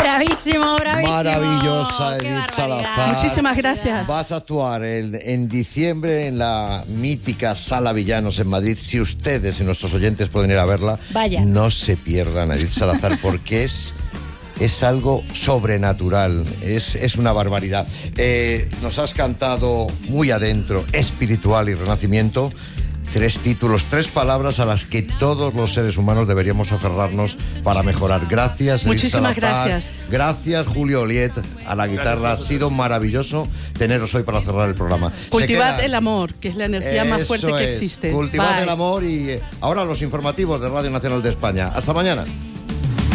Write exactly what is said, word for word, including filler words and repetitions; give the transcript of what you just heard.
Bravísimo, bravísimo. Maravillosa Qué Edith barbaridad. Salazar. Muchísimas gracias. Vas a actuar en, en diciembre en la mítica Sala Villanos en Madrid. Si ustedes y nuestros oyentes pueden ir a verla, Vaya. no se pierdan a Edith Salazar porque es... Es algo sobrenatural, es, es una barbaridad. Eh, nos has cantado muy adentro, espiritual y renacimiento. Tres títulos, tres palabras a las que todos los seres humanos deberíamos aferrarnos para mejorar. Gracias, Edith Muchísimas Salazar. gracias. Gracias, Julio Oliet, a la guitarra. Ha sido maravilloso teneros hoy para cerrar el programa. Se Cultivad queda- el amor, que es la energía más Eso fuerte que es. existe. Cultivad Bye. el amor y eh, ahora los informativos de Radio Nacional de España. Hasta mañana.